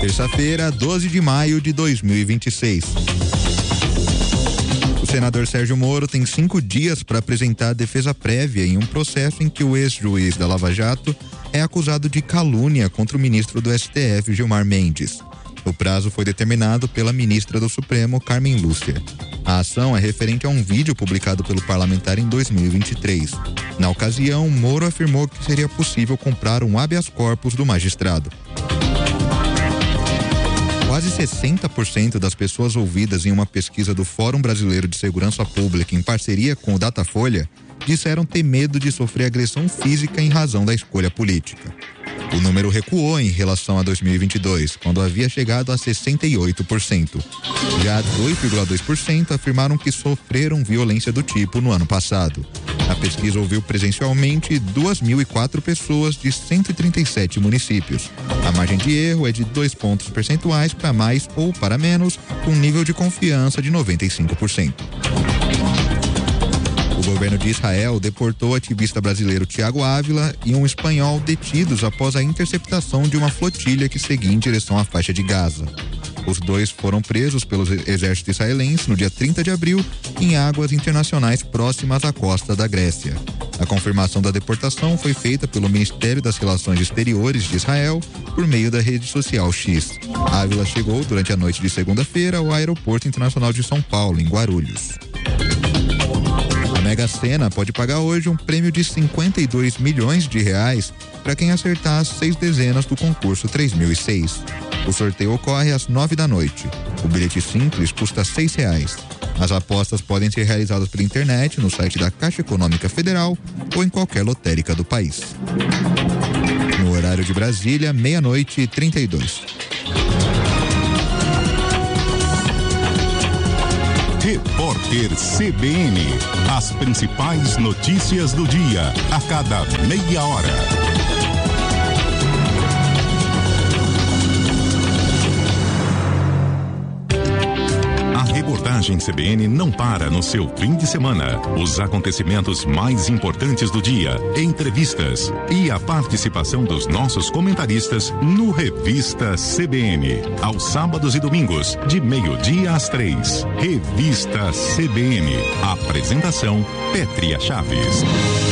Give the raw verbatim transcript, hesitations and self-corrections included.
Terça-feira, doze de maio de dois mil e vinte e seis. O senador Sérgio Moro tem cinco dias para apresentar a defesa prévia em um processo em que o ex-juiz da Lava Jato é acusado de calúnia contra o ministro do S T F, Gilmar Mendes. O prazo foi determinado pela ministra do Supremo, Carmen Lúcia. A ação é referente a um vídeo publicado pelo parlamentar em dois mil e vinte e três. Na ocasião, Moro afirmou que seria possível comprar um habeas corpus do magistrado. Quase sessenta por cento das pessoas ouvidas em uma pesquisa do Fórum Brasileiro de Segurança Pública em parceria com o Datafolha disseram ter medo de sofrer agressão física em razão da escolha política. O número recuou em relação a dois mil e vinte e dois, quando havia chegado a sessenta e oito por cento. Já dois vírgula dois por cento afirmaram que sofreram violência do tipo no ano passado. A pesquisa ouviu presencialmente duas mil e quatro pessoas de cento e trinta e sete municípios. A margem de erro é de dois pontos percentuais para mais ou para menos, com nível de confiança de noventa e cinco por cento. O governo de Israel deportou o ativista brasileiro Tiago Ávila e um espanhol detidos após a interceptação de uma flotilha que seguia em direção à faixa de Gaza. Os dois foram presos pelo exército israelense no dia trinta de abril em águas internacionais próximas à costa da Grécia. A confirmação da deportação foi feita pelo Ministério das Relações Exteriores de Israel por meio da rede social X. Ávila chegou durante a noite de segunda-feira ao Aeroporto Internacional de São Paulo, em Guarulhos. A Mega Sena pode pagar hoje um prêmio de cinquenta e dois milhões de reais para quem acertar as seis dezenas do concurso três mil e seis. O sorteio ocorre às nove da noite. O bilhete simples custa seis reais. As apostas podem ser realizadas pela internet, no site da Caixa Econômica Federal ou em qualquer lotérica do país. No horário de Brasília, meia-noite e trinta e dois. Repórter C B N. As principais notícias do dia, a cada meia hora. A reportagem C B N não para no seu fim de semana. Os acontecimentos mais importantes do dia, entrevistas e a participação dos nossos comentaristas no Revista C B N. Aos sábados e domingos, de meio-dia às três. Revista C B N. Apresentação: Pétria Chaves.